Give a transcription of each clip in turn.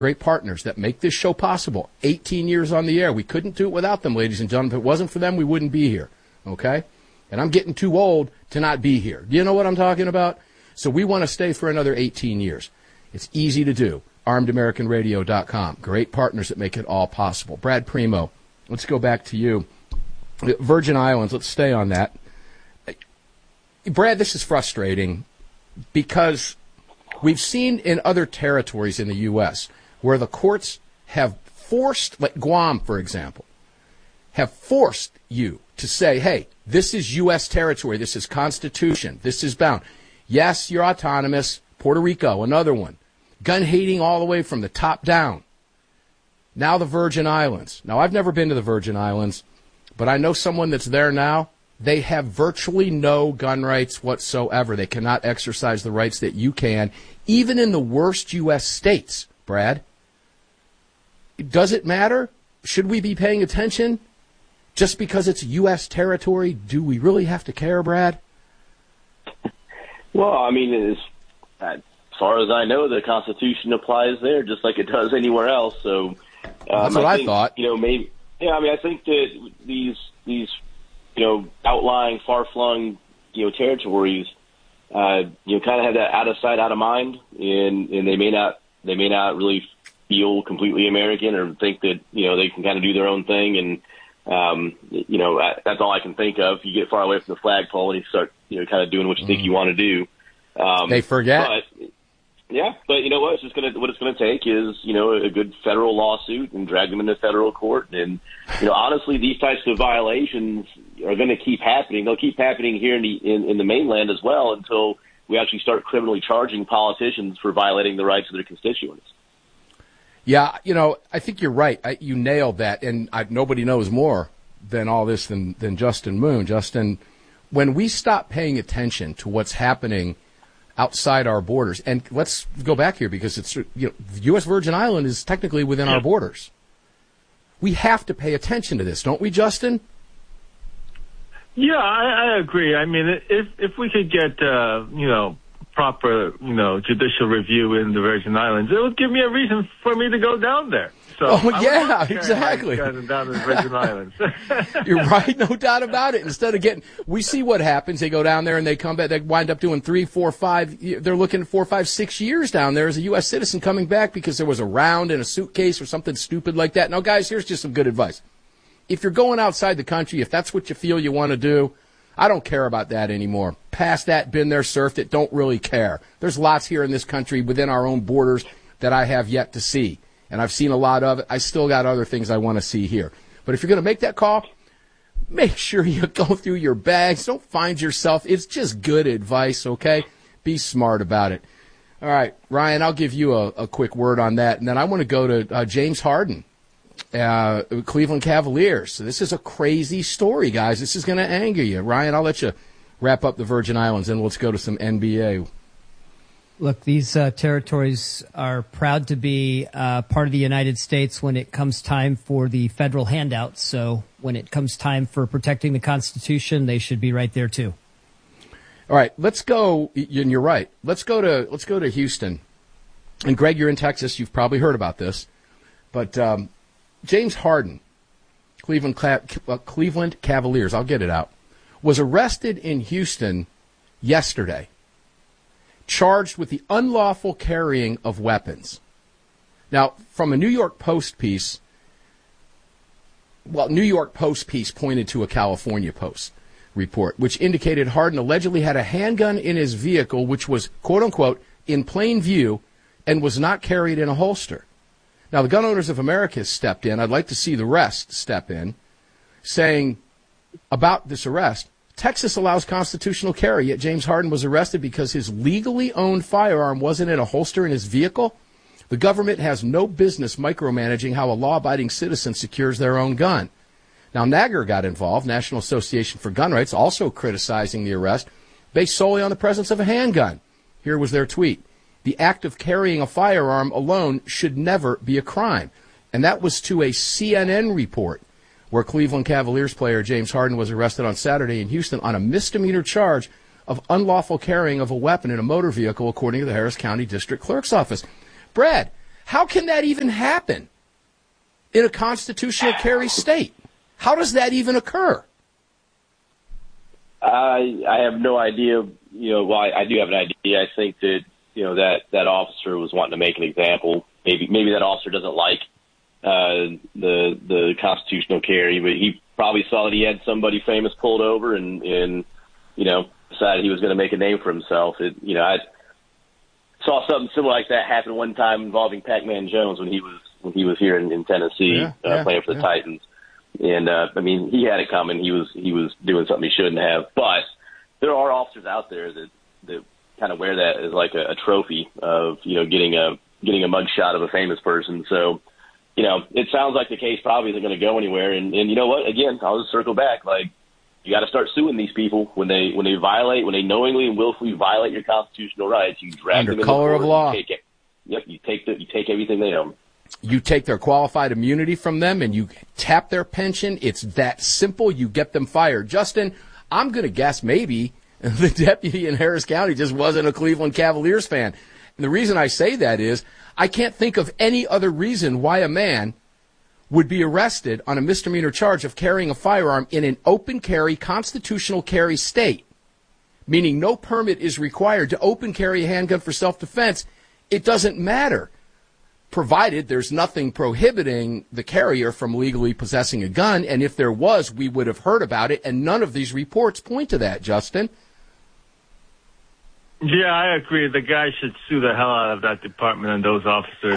great partners that make this show possible. 18 years on the air. We couldn't do it without them, ladies and gentlemen. If it wasn't for them, we wouldn't be here. Okay? And I'm getting too old to not be here. Do you know what I'm talking about? So we want to stay for another 18 years. It's easy to do. ArmedAmericanRadio.com. Great partners that make it all possible. Brad Primo, let's go back to you. Virgin Islands, let's stay on that. Brad, this is frustrating because we've seen in other territories in the U.S. where the courts have forced, like Guam, for example, have forced you to say, hey, this is U.S. territory, this is Constitution, this is bound. Yes, you're autonomous. Puerto Rico, another one. Gun hating all the way from the top down. Now the Virgin Islands. Now, I've never been to the Virgin Islands, but I know someone that's there now. They have virtually no gun rights whatsoever. They cannot exercise the rights that you can, even in the worst U.S. states, Brad. Does it matter? Should we be paying attention? Just because it's U.S. territory, do we really have to care, Brad? Well, I mean, as far as I know, the Constitution applies there just like it does anywhere else. So that's what I thought. You know, maybe. Yeah, I mean, I think that these outlying, far-flung, territories, kind of have that out of sight, out of mind, and they may not really feel completely American or think that they can kind of do their own thing. And that's all I can think of. You get far away from the flagpole and you start kind of doing what you think you want to do. They forget. But you know what? What it's gonna take is a good federal lawsuit and drag them into federal court. And honestly, these types of violations are going to keep happening. They'll keep happening here in the mainland as well until we actually start criminally charging politicians for violating the rights of their constituents. Yeah, I think you're right. You nailed that, and nobody knows more than all this than Justin Moon. Justin, when we stop paying attention to what's happening outside our borders, and let's go back here because it's U.S. Virgin Island is technically within our borders. We have to pay attention to this, don't we, Justin? Yeah, I agree. I mean, if we could get proper judicial review in the Virgin Islands, it would give me a reason for me to go down there. So Exactly. Down to the Virgin Islands. You're right, no doubt about it. Instead of we see what happens. They go down there and they come back. They wind up doing 3, 4, 5. They're looking at 4, 5, 6 years down there as a U.S. citizen coming back because there was a round in a suitcase or something stupid like that. Now, guys, here's just some good advice. If you're going outside the country, if that's what you feel you want to do, I don't care about that anymore. Past that, been there, surfed it, don't really care. There's lots here in this country within our own borders that I have yet to see. And I've seen a lot of it. I still got other things I want to see here. But if you're going to make that call, make sure you go through your bags. Don't find yourself. It's just good advice, okay? Be smart about it. All right, Ryan, I'll give you a quick word on that. And then I want to go to James Harden, Cleveland Cavaliers. So this is a crazy story, guys. This is going to anger you. Ryan, I'll let you wrap up the Virgin Islands, and let's go to some NBA. Look, these territories are proud to be part of the United States when it comes time for the federal handouts. So when it comes time for protecting the Constitution, they should be right there too. All right, let's go. And you're right. Let's go to Houston. And Greg, you're in Texas. You've probably heard about this, but James Harden, Cleveland Cavaliers. I'll get it out. Was arrested in Houston yesterday, charged with the unlawful carrying of weapons. Now, from a New York Post piece pointed to a California Post report, which indicated Harden allegedly had a handgun in his vehicle, which was, quote unquote, in plain view and was not carried in a holster. Now, the Gun Owners of America stepped in. I'd like to see the rest step in, saying about this arrest, Texas allows constitutional carry, yet James Harden was arrested because his legally owned firearm wasn't in a holster in his vehicle. The government has no business micromanaging how a law-abiding citizen secures their own gun. Now, NAGR got involved, National Association for Gun Rights, also criticizing the arrest based solely on the presence of a handgun. Here was their tweet. The act of carrying a firearm alone should never be a crime. And that was to a CNN report, where Cleveland Cavaliers player James Harden was arrested on Saturday in Houston on a misdemeanor charge of unlawful carrying of a weapon in a motor vehicle, according to the Harris County District Clerk's Office. Brad, How can that even happen in a constitutional carry state? How does that even occur? I have no idea. Well, I do have an idea. I think that, that officer was wanting to make an example. Maybe that officer doesn't like the constitutional carry, but he probably saw that he had somebody famous pulled over and decided he was going to make a name for himself. I saw something similar like that happen one time involving Pac-Man Jones when he was here in Tennessee playing for the Titans. And he had it coming. He was doing something he shouldn't have. But there are officers out there that kind of wear that as like a trophy of getting a mug shot of a famous person. So it sounds like the case probably isn't going to go anywhere. And you know what? Again, I'll just circle back. Like, you got to start suing these people when they knowingly and willfully violate your constitutional rights. You drag under them in color of law. You take everything they own. You take their qualified immunity from them and you tap their pension. It's that simple. You get them fired. Justin, I'm going to guess maybe the deputy in Harris County just wasn't a Cleveland Cavaliers fan. And the reason I say that is I can't think of any other reason why a man would be arrested on a misdemeanor charge of carrying a firearm in an open carry, constitutional carry state, meaning no permit is required to open carry a handgun for self-defense. It doesn't matter, provided there's nothing prohibiting the carrier from legally possessing a gun. And if there was, we would have heard about it. And none of these reports point to that, Justin. Yeah, I agree. The guy should sue the hell out of that department and those officers.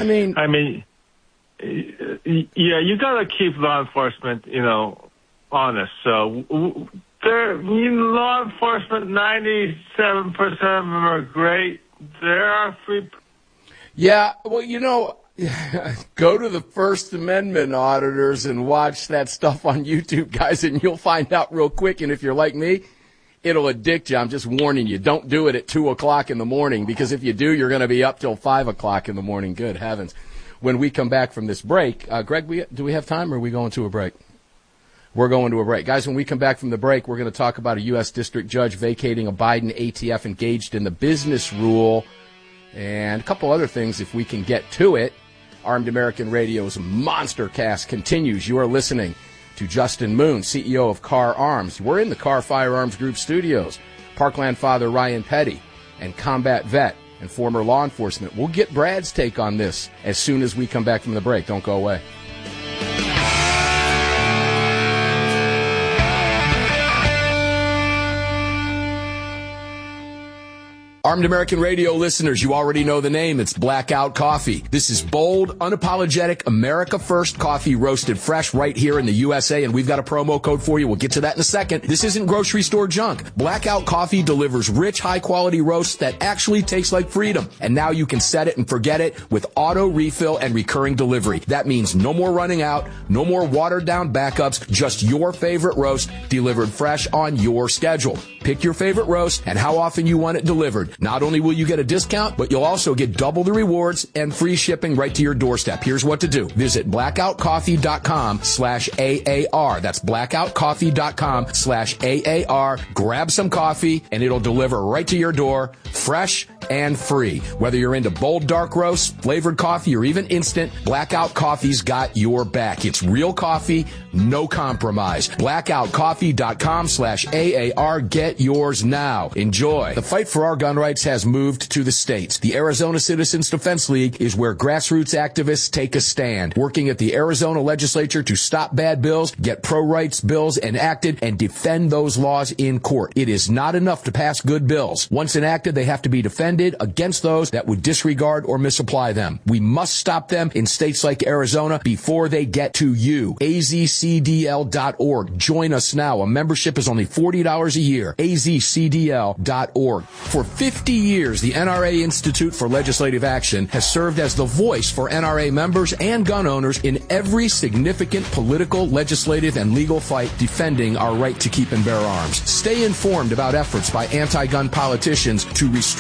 Yeah, you got to keep law enforcement, honest. So law enforcement, 97% of them are great. There are free. Yeah, well, go to the First Amendment auditors and watch that stuff on YouTube, guys, and you'll find out real quick. And if you're like me, it'll addict you. I'm just warning you. Don't do it at 2 o'clock in the morning, because if you do, you're going to be up till 5 o'clock in the morning. Good heavens. When we come back from this break, Greg, do we have time, or are we going to a break? We're going to a break. Guys, when we come back from the break, we're going to talk about a U.S. district judge vacating a Biden ATF engaged in the business rule and a couple other things if we can get to it. Armed American Radio's Monster Cast continues. You are listening to Justin Moon, CEO of Carr Arms. We're in the Carr Firearms Group studios. Parkland father Ryan Petty and combat vet and former law enforcement. We'll get Brad's take on this as soon as we come back from the break. Don't go away. Armed American Radio listeners, you already know the name. It's Blackout Coffee. This is bold, unapologetic, America First coffee roasted fresh right here in the USA, and we've got a promo code for you. We'll get to that in a second. This isn't grocery store junk. Blackout Coffee delivers rich, high-quality roasts that actually taste like freedom. And now you can set it and forget it with auto refill and recurring delivery. That means no more running out, no more watered-down backups, just your favorite roast delivered fresh on your schedule. Pick your favorite roast and how often you want it delivered. Not only will you get a discount, but you'll also get double the rewards and free shipping right to your doorstep. Here's what to do. Visit blackoutcoffee.com/AAR. That's blackoutcoffee.com/AAR. Grab some coffee and it'll deliver right to your door, fresh and free. Whether you're into bold dark roasts, flavored coffee, or even instant, Blackout Coffee's got your back. It's real coffee, no compromise. blackoutcoffee.com/AAR. Get yours now. Enjoy. The fight for our gun rights has moved to the states. The Arizona Citizens Defense League is where grassroots activists take a stand, working at the Arizona legislature to stop bad bills, get pro-rights bills enacted, and defend those laws in court. It is not enough to pass good bills. Once enacted, they have to be defended against those that would disregard or misapply them. We must stop them in states like Arizona before they get to you. AZCDL.org. Join us now. A membership is only $40 a year. AZCDL.org. For 50 years, the NRA Institute for Legislative Action has served as the voice for NRA members and gun owners in every significant political, legislative, and legal fight defending our right to keep and bear arms. Stay informed about efforts by anti-gun politicians to restrict your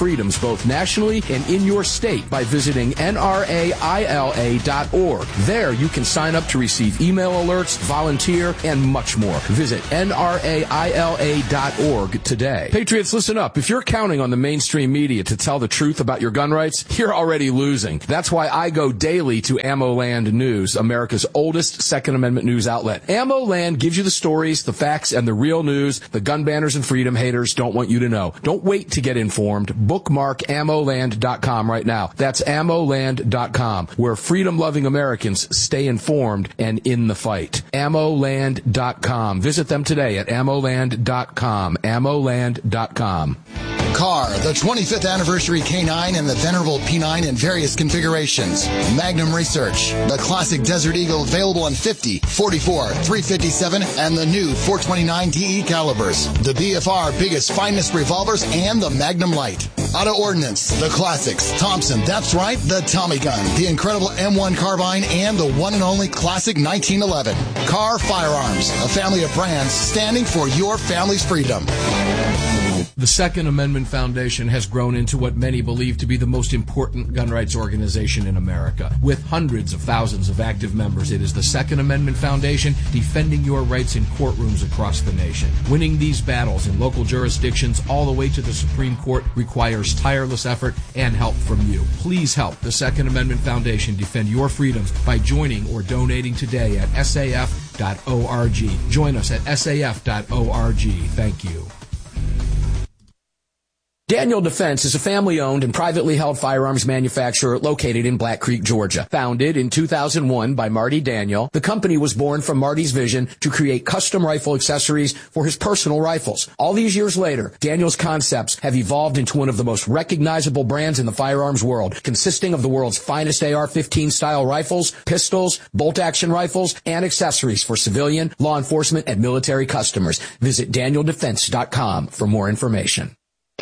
freedoms both nationally and in your state by visiting nraila.org. There you can sign up to receive email alerts, volunteer, and much more. Visit nraila.org today. Patriots, listen up. If you're counting on the mainstream media to tell the truth about your gun rights, you're already losing. That's why I go daily to AmmoLand News, America's oldest Second Amendment news outlet. AmmoLand gives you the stories, the facts, and the real news the gun banners and freedom haters don't want you to know. Don't wait to get informed. Bookmark ammoland.com right now. That's ammoland.com, where freedom-loving Americans stay informed and in the fight. ammoland.com. Visit them today at ammoland.com. ammoland.com. Car, the 25th anniversary K9 and the venerable P9 in various configurations. Magnum Research, the classic Desert Eagle available in 50, 44, 357, and the new 429 DE calibers. The BFR biggest, finest revolvers and the Magnum Light. Auto Ordnance, the classics. Thompson, that's right, the Tommy gun, the incredible M1 carbine, and the one and only classic 1911. Car Firearms, a family of brands standing for your family's freedom. The Second Amendment Foundation has grown into what many believe to be the most important gun rights organization in America. With hundreds of thousands of active members, it is the Second Amendment Foundation defending your rights in courtrooms across the nation. Winning these battles in local jurisdictions all the way to the Supreme Court requires tireless effort and help from you. Please help the Second Amendment Foundation defend your freedoms by joining or donating today at saf.org. Join us at saf.org. Thank you. Daniel Defense is a family-owned and privately held firearms manufacturer located in Black Creek, Georgia. Founded in 2001 by Marty Daniel, the company was born from Marty's vision to create custom rifle accessories for his personal rifles. All these years later, Daniel's concepts have evolved into one of the most recognizable brands in the firearms world, consisting of the world's finest AR-15 style rifles, pistols, bolt-action rifles, and accessories for civilian, law enforcement, and military customers. Visit DanielDefense.com for more information.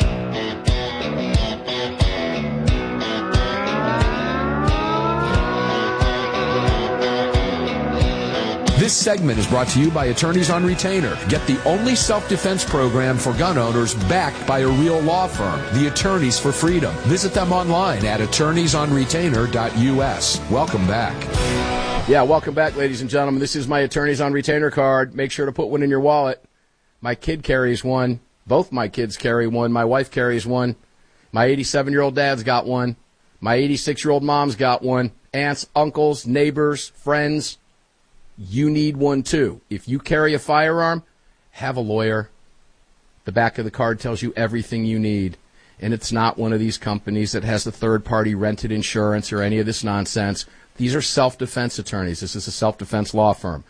This segment is brought to you by Attorneys on Retainer. Get the only self-defense program for gun owners backed by a real law firm, the Attorneys for Freedom. Visit them online at attorneysonretainer.us. Welcome back. Yeah, welcome back, ladies and gentlemen. This is my Attorneys on Retainer card. Make sure to put one in your wallet. My kid carries one. Both my kids carry one. My wife carries one. My 87-year-old dad's got one. My 86-year-old mom's got one. Aunts, uncles, neighbors, friends. You need one too. If you carry a firearm, have a lawyer. The back of the card tells you everything you need. And it's not one of these companies that has the third-party rented insurance or any of this nonsense. These are self-defense attorneys. This is a self-defense law firm.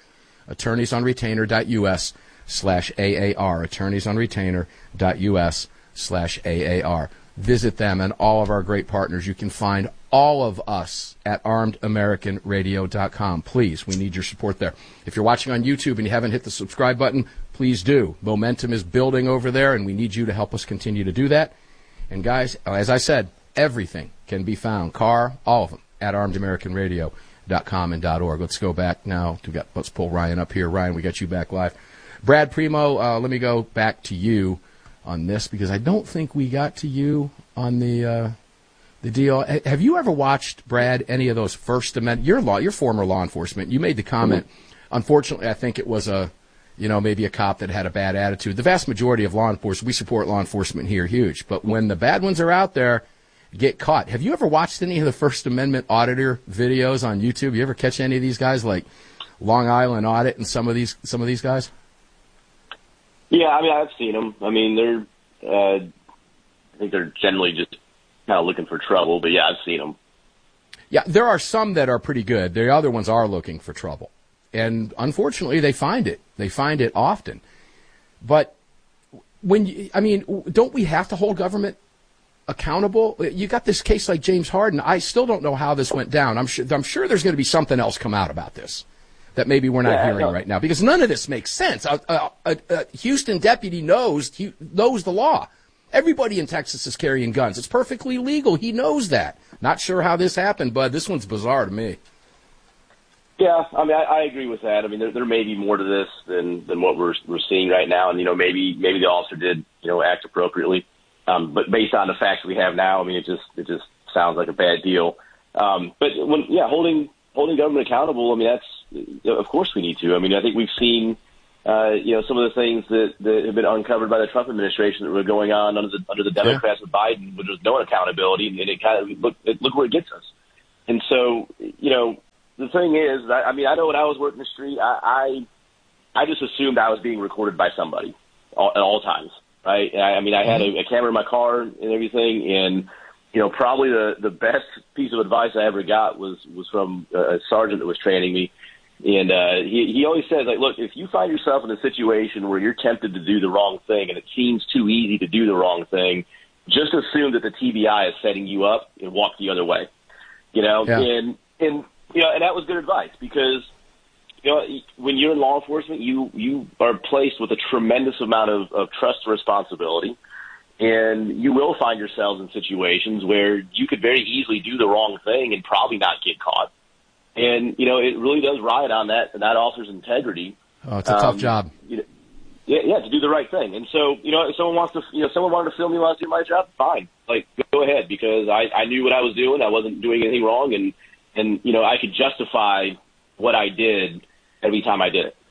Attorneysonretainer.us/AAR. Attorneysonretainer.us/AAR. Visit them and all of our great partners. You can find all of us at armedamericanradio.com. Please, we need your support there. If you're watching on YouTube and you haven't hit the subscribe button, please do. Momentum is building over there, and we need you to help us continue to do that. And guys, as I said, everything can be found, all of them, at armedamericanradio.com and .org. Let's go back now. Let's pull Ryan up here. Ryan, we got you back live. Brad Primo, let me go back to you on this, because I don't think we got to you on the deal. Have you ever watched, Brad, any of those First Amendment? You're former law enforcement. You made the comment. Unfortunately, I think it was maybe a cop that had a bad attitude. The vast majority of law enforcement, we support law enforcement here, huge. But when the bad ones are out there, get caught. Have you ever watched any of the First Amendment auditor videos on YouTube? You ever catch any of these guys, like Long Island Audit and some of these guys? Yeah, I mean, I've seen them. I mean, they're, I think they're generally just kind of looking for trouble, but yeah, I've seen them. Yeah, there are some that are pretty good. The other ones are looking for trouble. And unfortunately, they find it. They find it often. But don't we have to hold government accountable? You got this case like James Harden. I still don't know how this went down. I'm sure there's going to be something else come out about this that maybe we're not hearing right now, because none of this makes sense. A Houston deputy knows the law. Everybody in Texas is carrying guns. It's perfectly legal. He knows that. Not sure how this happened, but this one's bizarre to me. Yeah, I mean, I agree with that. I mean, there may be more to this than what we're seeing right now, and maybe the officer did act appropriately. But based on the facts we have now, I mean, it just sounds like a bad deal. But holding government accountable, I mean, of course we need to. I mean, I think we've seen, some of the things that have been uncovered by the Trump administration that were going on under the Democrats with Biden, where there's no accountability, and it kind of look where it gets us. And so, the thing is, I mean, I know when I was working the street, I just assumed I was being recorded by somebody at all times, right? I mean, I had a camera in my car and everything, and probably the best piece of advice I ever got was from a sergeant that was training me. And he always says, like, look, if you find yourself in a situation where you're tempted to do the wrong thing and it seems too easy to do the wrong thing, just assume that the TBI is setting you up and walk the other way. Yeah. And that was good advice, because when you're in law enforcement, you are placed with a tremendous amount of trust and responsibility. And you will find yourselves in situations where you could very easily do the wrong thing and probably not get caught. And, it really does ride on that officer's integrity. Oh, it's a tough job. To do the right thing. And so, if someone wanted to film me while I was doing my job, fine. Like, go ahead, because I knew what I was doing. I wasn't doing anything wrong. And I could justify what I did every time I did it.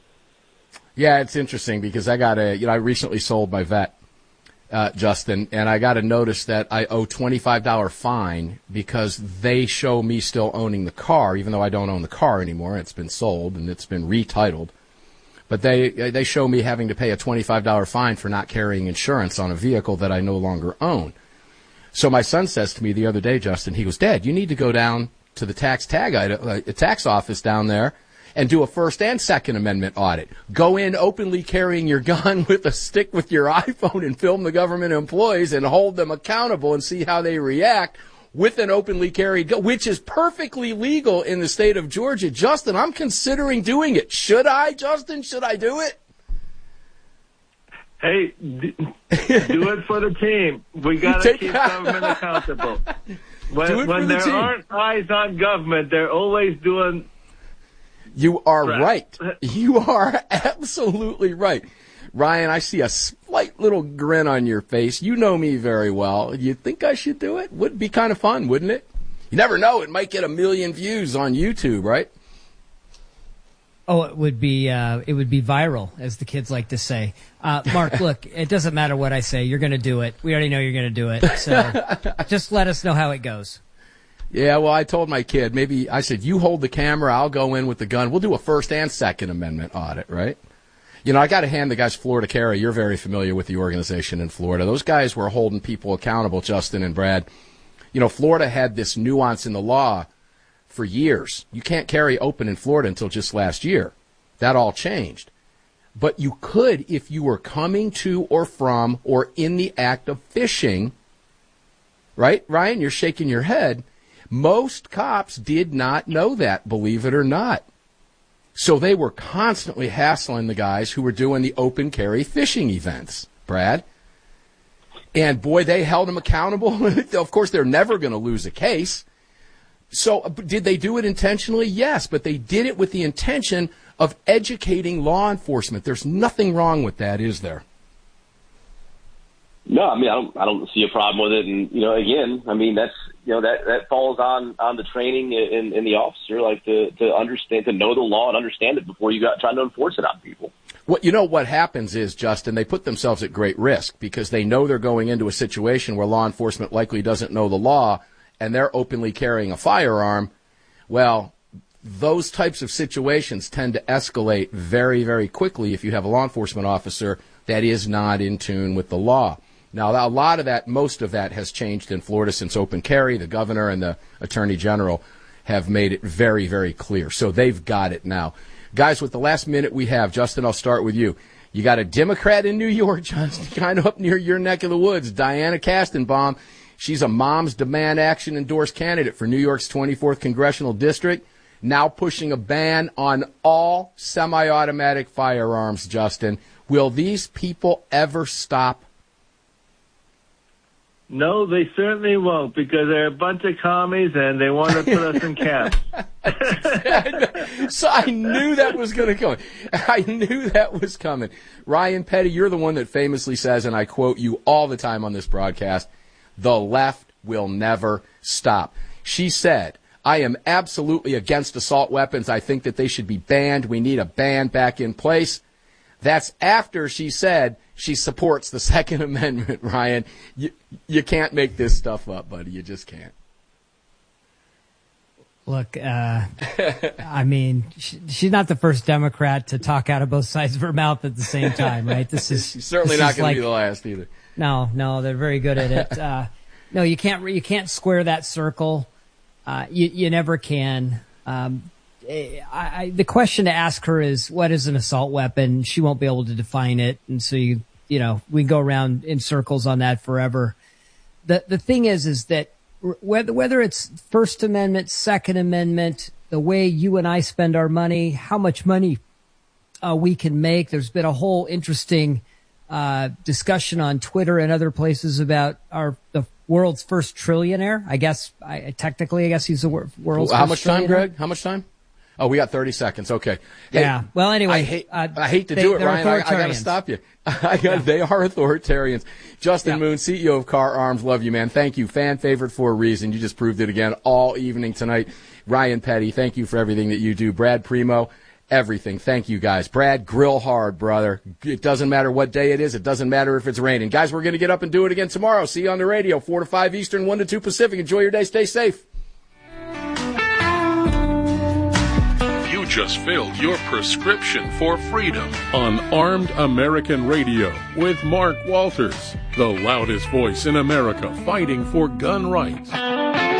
Yeah, it's interesting because I recently sold my vet. Justin, and I got a notice that I owe $25 fine because they show me still owning the car, even though I don't own the car anymore. It's been sold and it's been retitled. But they show me having to pay a $25 fine for not carrying insurance on a vehicle that I no longer own. So my son says to me the other day, Justin, he goes, Dad, you need to go down to the tax office down there and do a First and Second Amendment audit. Go in openly carrying your gun with a stick with your iPhone and film the government employees and hold them accountable and see how they react with an openly carried gun, which is perfectly legal in the state of Georgia. Justin, I'm considering doing it. Should I, Justin? Should I do it? Hey, do it for the team. We got to keep government accountable. When there aren't eyes on government, they're always doing... You are right. You are absolutely right. Ryan, I see a slight little grin on your face. You know me very well. You think I should do it? Would be kind of fun, wouldn't it? You never know. It might get 1 million views on YouTube, right? Oh, it would be viral, as the kids like to say. Mark, look, it doesn't matter what I say. You're going to do it. We already know you're going to do it. So just let us know how it goes. Yeah, well, I told my kid, I said, you hold the camera, I'll go in with the gun. We'll do a First and Second Amendment audit, right? I got to hand the guys Florida Carry. You're very familiar with the organization in Florida. Those guys were holding people accountable, Justin and Brad. Florida had this nuance in the law for years. You can't carry open in Florida until just last year. That all changed. But you could if you were coming to or from or in the act of fishing, right? Ryan, you're shaking your head. Most cops did not know that, believe it or not. So they were constantly hassling the guys who were doing the open carry fishing events, Brad. And boy, they held them accountable. Of course, they're never going to lose a case. So did they do it intentionally? Yes, but they did it with the intention of educating law enforcement. There's nothing wrong with that, is there? No, I mean, I don't see a problem with it. And, again, I mean, that's, that falls on the training in the officer, like to understand, to know the law and understand it before you got trying to enforce it on people. What happens is, Justin, they put themselves at great risk because they know they're going into a situation where law enforcement likely doesn't know the law and they're openly carrying a firearm. Well, those types of situations tend to escalate very, very quickly if you have a law enforcement officer that is not in tune with the law. Now, a lot of that, most of that has changed in Florida since open carry. The governor and the attorney general have made it very, very clear. So they've got it now. Guys, with the last minute we have, Justin, I'll start with you. You got a Democrat in New York, Justin, kind of up near your neck of the woods, Diana Kastenbaum. She's a Moms Demand Action endorsed candidate for New York's 24th Congressional District, now pushing a ban on all semi-automatic firearms, Justin. Will these people ever stop? No, they certainly won't, because they're a bunch of commies and they want to put us in camps. So I knew that was going to come. I knew that was coming. Ryan Petty, you're the one that famously says, and I quote you all the time on this broadcast, the left will never stop. She said, I am absolutely against assault weapons. I think that they should be banned. We need a ban back in place. That's after she said she supports the Second Amendment, Ryan. You can't make this stuff up, buddy. You just can't. Look, I mean, she's not the first Democrat to talk out of both sides of her mouth at the same time, right? She's certainly not going to be the last either. No, they're very good at it. No, you can't square that circle. You never can. The question to ask her is, what is an assault weapon? She won't be able to define it, and so we go around in circles on that forever. The thing is that whether it's First Amendment, Second Amendment, the way you and I spend our money, how much money we can make. There's been a whole interesting discussion on Twitter and other places about the world's first trillionaire. I guess he's the world's first trillionaire. How much time, Greg? How much time? Oh, we got 30 seconds. Okay. Hey, yeah. Well, anyway, I hate to do it, Ryan. I got to stop you. They are authoritarians. Justin Moon, CEO of Car Arms. Love you, man. Thank you. Fan favorite for a reason. You just proved it again all evening tonight. Ryan Petty, thank you for everything that you do. Brad Primo, everything. Thank you, guys. Brad, grill hard, brother. It doesn't matter what day it is. It doesn't matter if it's raining. Guys, we're going to get up and do it again tomorrow. See you on the radio, 4 to 5 Eastern, 1 to 2 Pacific. Enjoy your day. Stay safe. You just filled your prescription for freedom on Armed American Radio with Mark Walters, the loudest voice in America fighting for gun rights.